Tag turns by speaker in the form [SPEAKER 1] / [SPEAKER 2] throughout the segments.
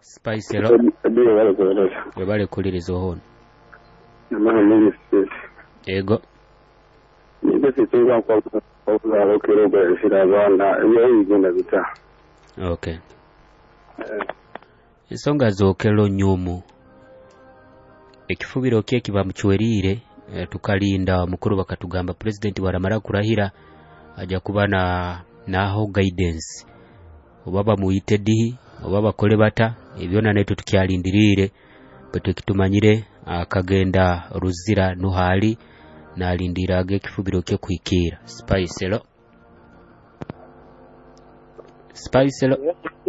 [SPEAKER 1] Spice hello. Webale kuliriza hono. Ego. Okay. Ensonga zookero nnyumu. Ekifubiro kye kiba mukiwerire tukalinda mukuru bakatugamba president waramara kurahira ajja kuba naho guidance. Obaba muyite dihi oba bakole bata ebyona neto tukyalindirire bwe kitumanyire akagenda ruzira nuhali nalindira ekifubiro kye kuikira. Spice hello. Spice hello.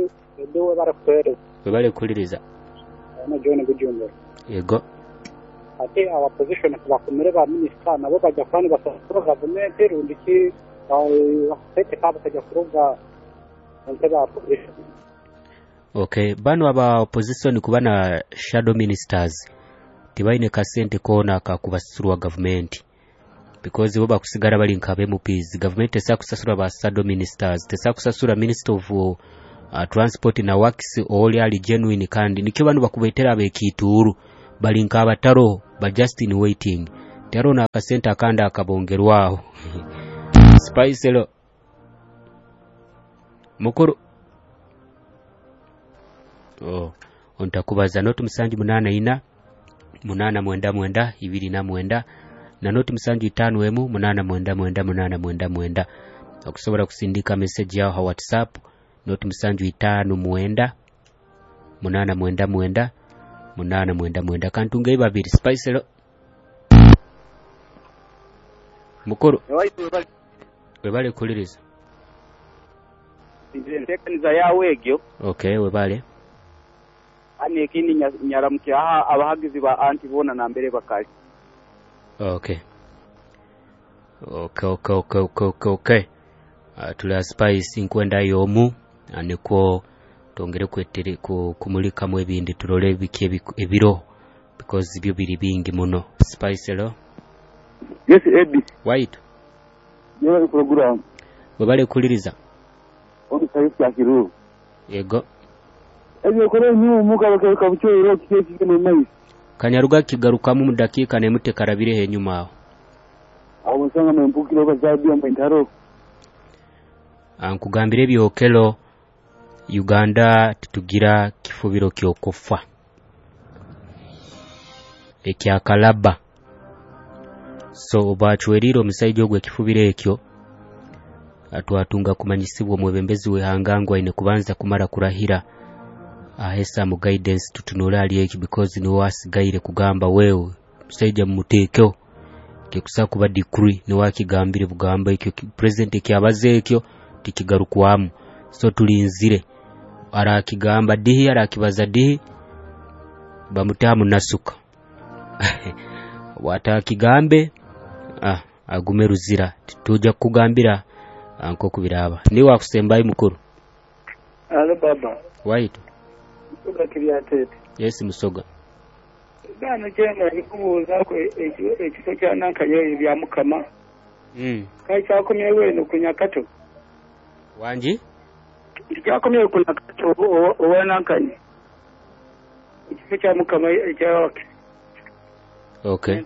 [SPEAKER 1] Webale kuliriza.
[SPEAKER 2] John Bujumbe.
[SPEAKER 1] Yego.
[SPEAKER 2] Ate our position bakomere ba minister nabo bajya kwani basaba government rundiki sete kaba kajya kuruga nteba opposition.
[SPEAKER 1] Okay, bano aba opposition kubana shadow ministers tibaine kasente kona kakubasirwa government because bo bakusigara bali nkabe MPs government esakusasura ba shadow ministers tesakusasura minister of transport na works oli ali genuine kandi nikyo banu bakubetera abekituru bali nkaba taro ba just in waiting taro na kasente akanda akabongerwaho. Spice hello. Mukuru ontakubaza noti musanji 8 8 2 na noti musanji 5 emu 8 okusobora kusindika message yao ha WhatsApp noti musanji 5 8 kantunga ibabiri. Spice hello. Mukuru webale kuliriza.
[SPEAKER 2] Ndekaniza yawe egyo.
[SPEAKER 1] Okay, webale.
[SPEAKER 2] Ani ekindi nyaramukya abahagizi ba antibona na mbere bakali.
[SPEAKER 1] Okay. Tula Spice nkwenda yomu aneko tongere kwetere kumulika mu ebindi tulole biki ebiro because byo biri bingi muno. Spice hello.
[SPEAKER 2] Yes Eddie.
[SPEAKER 1] White.
[SPEAKER 2] Yewe program.
[SPEAKER 1] Webale kuliriza.
[SPEAKER 2] Omusayisi akiru.
[SPEAKER 1] Yego.
[SPEAKER 2] Ejo kore ni umuga bakeka bucyo kike mu mayi.
[SPEAKER 1] Kanyaruga kigarukamu mu dakika ne mutekarabire he nyuma aho.
[SPEAKER 2] Abo sanga mu mpukiro bazadio mu ntaro.
[SPEAKER 1] Ankugambire byokelo Uganda tutugira kifubiro kyokofa. Ekya kalaba. So obachweriro musaijo gwe kifubire ekyo atwatunga kumanyisibwa mwebembezi we hangangwa ine kubanza kumara kurahira ahesa mu guidance tutunula ali eki because ni wasigaire kugamba wewe musaija mutekeo kikusa kuba decree ni wakigambire bugamba ekyo president ekyabaze ekyo tikigarukwamu so tulinzire ara kigamba dihi ara kibaza dihi bamutamu nasuka wata kigambe agume ruzira tuja kugambira anko kubiraba ni wakusembaye mukuru.
[SPEAKER 2] Alo baba.
[SPEAKER 1] White.
[SPEAKER 2] Musoga kiriatete.
[SPEAKER 1] Yes musoga.
[SPEAKER 2] Bana cyane nikubuza ko ekifo cya nankaye bya mukama. Kai cyakomye weno kunyakato.
[SPEAKER 1] Wanji?
[SPEAKER 2] Cyakomye kunyakato owa nankanye. Ekifo cya mukama cyaake.
[SPEAKER 1] Okay.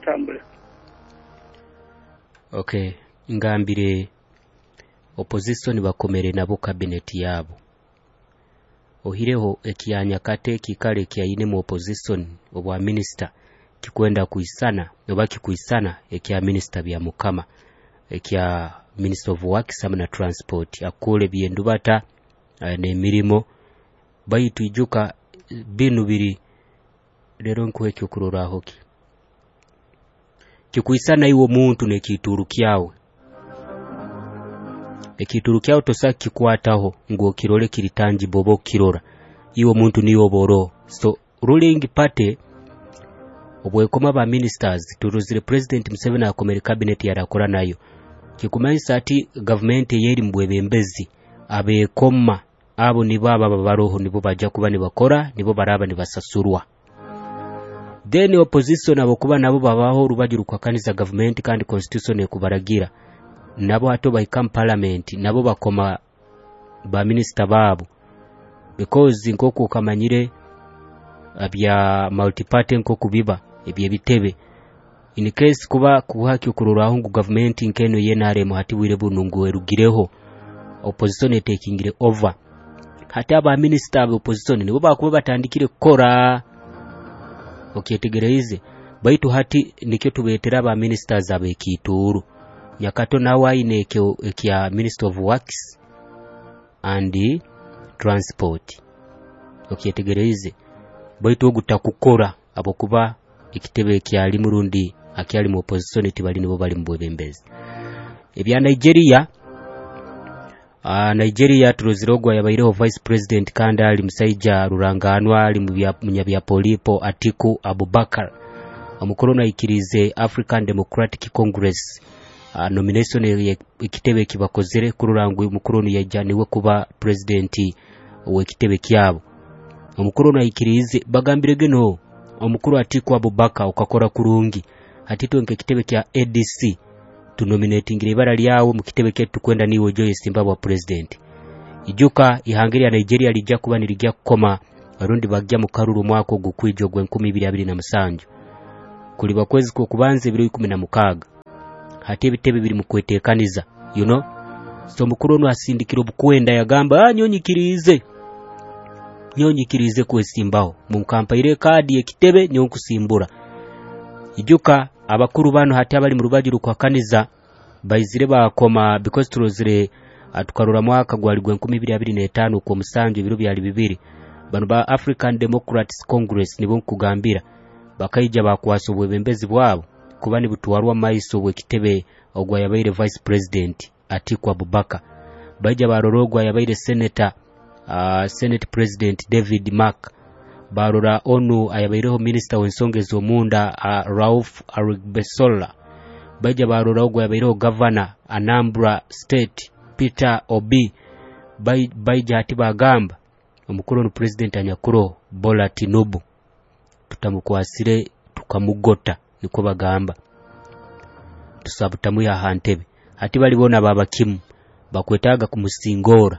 [SPEAKER 1] Okay, ngambire opposition bakomere nabo cabinet yabo. Ohireho ekiyanya kate kikale kyayine mu opposition obwa minister kikwenda kuisana nobaki kuisana ekya minister bya mukama ekya minister of works na transport akole byendubata ne mirimo bayitu ijuka binu biri lero nkwekyo kurora hoki kikuisana iwo muntu ne kituru kyawe ekituru kyawe tosaki kwataho ngo kirole kiritanji bobo kirora iwo muntu niwo boro so ruling party obwekoma ba ministers turuzire president Museveni akomere cabinet yarakora nayo kikumanisa ati government yeri mbwebembezi abekoma abo ni baba babaroho nibo bajja kuba ni bakora nibo baraba ni basasurwa then opposition abo kuba nabo babaho rubagiru kwa kaniza government kandi constitution ekubaragira nabo ato bayikam parliament nabo bakoma ba minister babo because nkoko kamanyire abya multiparty nko kubiba ebye bitebe in case kuba kuhaki kururaho ngo government nkeno yenare muhati wire bunungu erugireho opposition etakingire over hati aba minister aba opposition nibo bakuba batandikire kora okyetegereze baitu hati nikyo tubetera aba ministers abekituru nyakato nawa inekyo ekya Minister of Works and Transport okyetegereze baitu ogutakukora abokuba ikitebe kyali murundi akyali mu opposition tibali nibo bali mu bwebembezi ebya Nigeria turozirogwa yabaireho Vice President kandi ali Musaija Ruranganwa ali munyabya Polipo Atiku Abubakar omukuru ikirize African Democratic Congress nomination ekitebe kibakozere kururangwe mukuru yajaniwe kuba president w'ekitebe kyabo omukuru ikirize bagambire geno omukuru Atiku Abubakar ukakora kurungi hatito nke kitebe kya ADC to nominating ibara lyawo mu kitebe ketu kwenda niwo Joyce Zimbabwe president ijuka ihangiria Nigeria lijja kuba nilijja koma arundi bagya mu karuru mwako gukwijo gwe 2027 kuli bakwezi ko kubanze 2016 hati ebitebe biri mu kwetekaniza so mukuru no asindikira obukwenda yagamba nyonyikirize kwesimbaho mu kampaire kadi ekitebe nyonkusimbura ijuka abakuru bano hati abali mu rubagiru kwa kaniza bayizire bakoma because turozire atukarura mwaka gwali gwe 2025 ko musanju ibiro byali bibiri bano ba African Democrats Congress nibo kugambira bakayija bakwaso bwebembezi bwabo kubani butuwarwa maiso bwekitebe ogwa yabaire Vice President Atiku Abubakar baija barorogwa yabaire Senate President David Mark barora onu ayabaireho Minister w'ensonga ez'omunda Rauf Arigbesola baija barora ogwa yabaireho Governor Anambra State Peter Obi baija ati bagamba omukuru President anyakuro Bola Tinubu tutamukwasire tukamugota niko bagamba tusabutamu ya hantebe ati balibona baba Kim bakwetaga kumusingora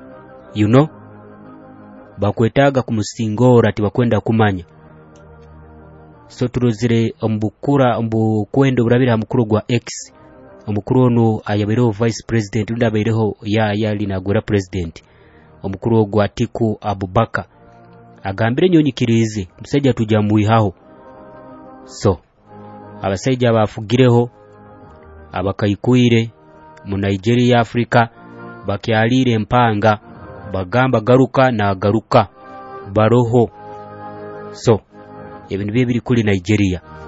[SPEAKER 1] bakwetaga kumusingora ati bakwenda kumanya so turozire kwenda burabira mukuru gwa X omukuru ono ayabereho Vice President ndabereho yali nagura President omukuru gwa Atiku Abubakar agambire nyonyikirize musajja tujamuihaho so abasajja bafugireho abakayikuire mu Nigeria Africa bakyalire mpanga bagamba garuka na garuka baroho so ebintu bye biri kuli Nigeria